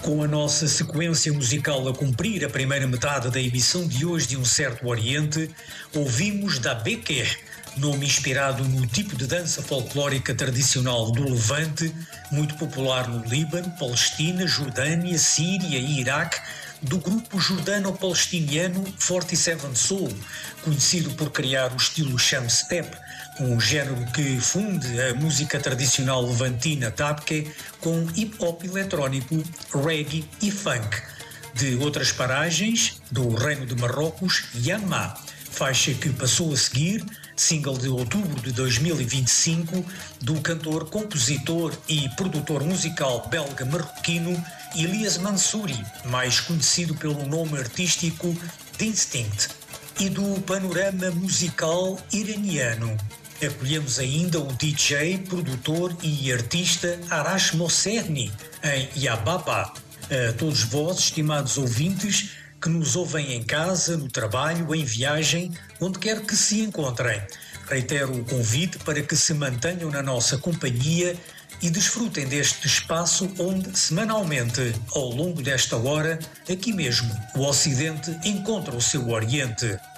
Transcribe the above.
Com a nossa sequência musical a cumprir a primeira metade da emissão de hoje de Um Certo Oriente, ouvimos da Beker, nome inspirado no tipo de dança folclórica tradicional do Levante, muito popular no Líbano, Palestina, Jordânia, Síria e Iraque, do grupo jordano-palestiniano 47 Soul, conhecido por criar o estilo Sham Step, um género que funde a música tradicional levantina tabke com hip-hop eletrónico, reggae e funk. De outras paragens, do Reino de Marrocos, Yamma, faixa que passou a seguir, single de outubro de 2025, do cantor, compositor e produtor musical belga-marroquino Elias Mansouri, mais conhecido pelo nome artístico Distinct, e do panorama musical iraniano. Acolhemos ainda o DJ, produtor e artista Arash Mosserni, em Yababa. A todos vós, estimados ouvintes, que nos ouvem em casa, no trabalho, em viagem, onde quer que se encontrem. Reitero o convite para que se mantenham na nossa companhia e desfrutem deste espaço onde, semanalmente, ao longo desta hora, aqui mesmo, o Ocidente encontra o seu Oriente.